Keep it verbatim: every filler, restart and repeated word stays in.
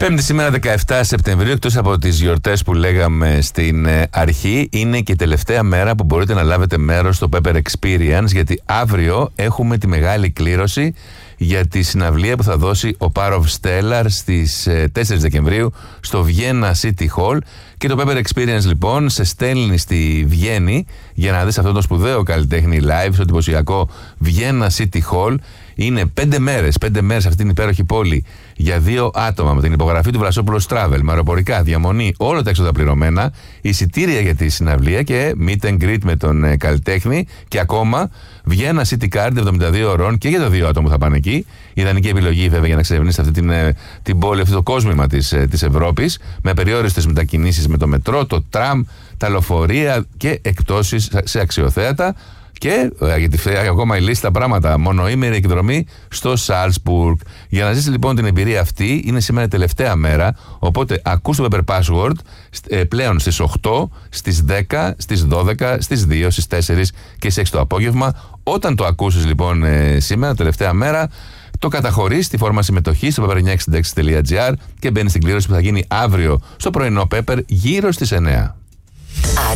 Πέμπτη σήμερα δεκαεφτά Σεπτεμβρίου, εκτός από τις γιορτές που λέγαμε στην αρχή, είναι και η τελευταία μέρα που μπορείτε να λάβετε μέρος στο Pepper Experience, γιατί αύριο έχουμε τη μεγάλη κλήρωση για τη συναυλία που θα δώσει ο Power of Stellar στις τέσσερις Δεκεμβρίου στο Vienna City Hall. Και το Pepper Experience λοιπόν σε στέλνει στη Βιέννη για να δεις αυτό το σπουδαίο καλλιτέχνη live στο εντυπωσιακό Vienna City Hall. Είναι πέντε μέρες, πέντε μέρες αυτή την υπέροχη πόλη για δύο άτομα με την υπογραφή του Βρασόπουλος Travel, με αεροπορικά, διαμονή, όλα τα έξοδα πληρωμένα, εισιτήρια για τη συναυλία και meet and greet με τον ε, καλλιτέχνη και ακόμα Vienna City Card εβδομήντα δύο ωρών και για τα δύο άτομα που θα πάνε εκεί. Ιδανική επιλογή βέβαια για να εξερευνήσετε αυτή την, ε, την πόλη, αυτό το κόσμημα της, ε, της Ευρώπης, με περιόριστες μετακινήσεις με το μετρό, το τραμ, τα λεωφορεία και εκπτώσεις σε αξιοθέατα. Και γιατί φέρει ακόμα η λίστα πράγματα, μονοήμερη εκδρομή στο Σάλτσμπουργκ. Για να ζήσει λοιπόν την εμπειρία αυτή, είναι σήμερα η τελευταία μέρα. Οπότε ακούς το Pepper Password ε, πλέον στις οκτώ, στις δέκα, στις δώδεκα, στις δύο, στις τέσσερις και στις έξι το απόγευμα. Όταν το ακούσεις λοιπόν ε, σήμερα, τελευταία μέρα, το καταχωρείς στη φόρμα συμμετοχής στο πέπερ εννιακόσια εξήντα έξι τελεία τζι άρ και μπαίνεις στην κλήρωση που θα γίνει αύριο στο πρωινό Pepper γύρω στις εννέα.